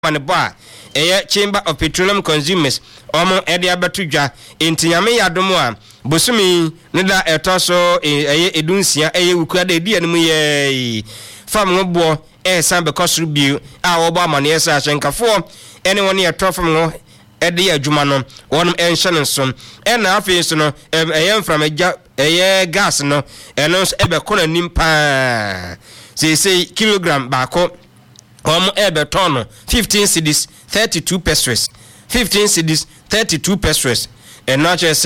maneboa Chamber of Petroleum Consumers omo ede abeto dwa entinyame yadomo a bosumi nida etoso edunsia wukuada edi anmu ye fam ngobo san because review a wo ba mane esa ahyenkafo ene woni etofam ngo ede adwuma no wonum enhye nso na afi so no from gas no eno ebe kona nimpa say kilogram bako ebe ton 15 cedis 32 pesos 15 cedis 32 pesos and not just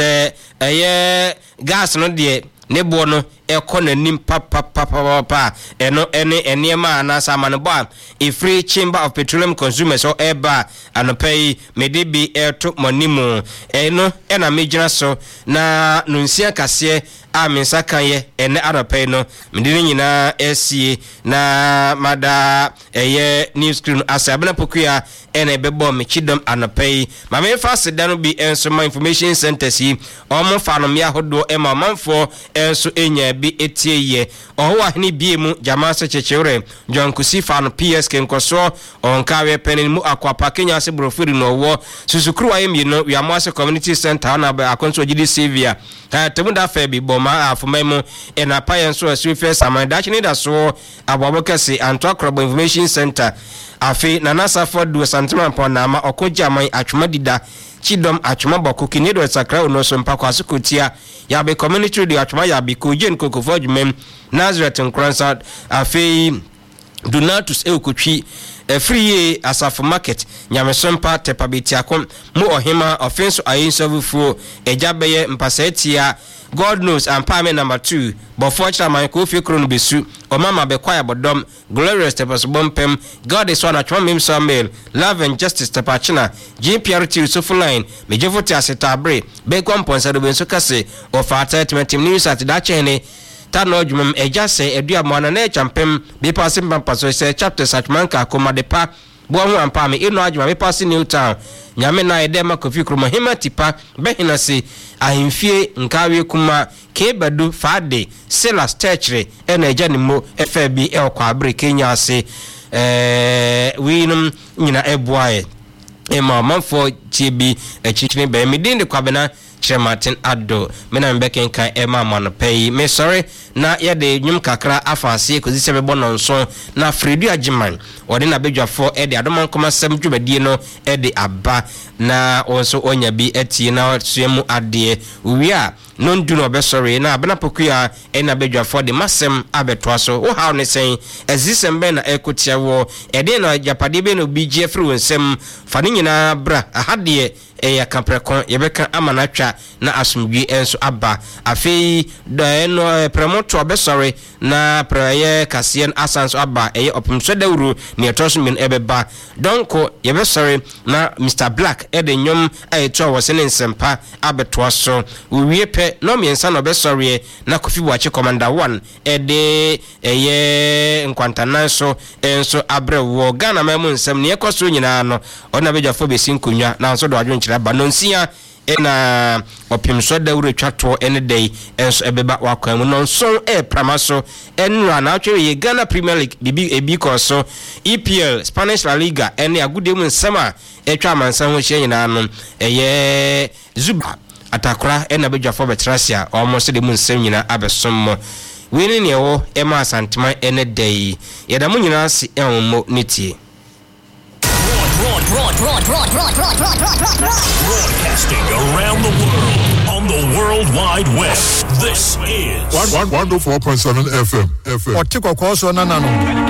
gas no de nebo no ekona nim pa eno eniema na samane ba a free Chamber of Petroleum Consumers or eba anopay medebi to monimo eno ena mejina so na nunsia kase a mensaka ye ene anopay no medini nyina esie na mada news screen asabena pokua ene bebo mechidom anopay ma me fast dano bi enso ma information centers yi omo fanom ya hodo e ma manfo enso enya bi etie ye oho ahini biemu jamasa chechewre jonkusi fan PSK nkoso onkawe penin mu akwapa Kenya se brofiri no wo susukuru ayemi no wiamase community center na ba akonso gidi Sevia ha temunda fa bi boma afomemu ena payenso asufes amadachi ni da so abobokese antokrobo information center afi nanasa fodu santima ponama okoja man atwuma dida chidom atwuma boko kinedo sakra no so mpakwa sukutia ya be community de atwuma ya be kojen kokofo dwumem Nazareth Nkransa afi Donatus ekotwi free asafo market nyamesompa tepabetiakom mu ohima offense ayinsovufu ejabeye mpasetia God knows and payment number 2 but fortunately man ko fi kro no besu o mama be kwaya bodom glorious tepasbompem God is one atwam him Samuel love and justice tepachina GPRT so full line mejefoti asetabre be kwamponsa do benso kase of attachment news at that chene tano jumem ejase edua mwana na champem be passing pampaso se chapter satmanka komadepa bo hu ampame ino adwuma be passing new town nyame na edema kofi kroma hima tipa behina se ahimfie nkawe kuma kebadu fade Silas Techre ena ejanimo FB kwa abre Kenya ase winum nyina eboae ema manfo tibi echichine be midinde kwabena Martin Ado mena mbeken kan ema manopay me sorry na yede nyum kakra afase kozi sebe bono nso na Fredu Agiman ode na bedwafo ede adoman komasem dwumadie no ede aba na onso onya bi etie na suemu ade owia no ndu no be sorry na abena pokua ena bedwafo de masem abetoa so wo haw ne sen ezisem be na ekotia wo ede na japade be no bi gie fru nsem fane nyina bra ahade eya kamprekon yebeka amanatwa na asumdwi enso aba afei da no promoto obesore na praye kasien asanso aba eye opumso dawuru ne etosumin ebeba donko yebesore na Mr Black edenyom ayeto wosene nsempa abetoa so wiwie pe no miensa no obesore na Kofi Boakye commander 1 ede eye nkwantananso enso abrewo Ghana memu nsem ne ekoso nyina no ona bejafo besinkunwa na nso do adwenkyira ba nonsia ena opimso dawure twato ene day enso ebeba wakwamu nonso pramaso enra na atwe ye Ghana Premier League bibi ebikoso EPL Spanish La Liga ene agudemu nsema etwa mansan ho hye nyina no eye Zuba atakora ena bedwafo betrasia almost de mu nsem nyina abesommo wini ne wo ema asantema ene day yedamu nyina si enwo netie broadcasting around the world on the World Wide Web. This is 104.7 FM. Otiko kwa so nanano.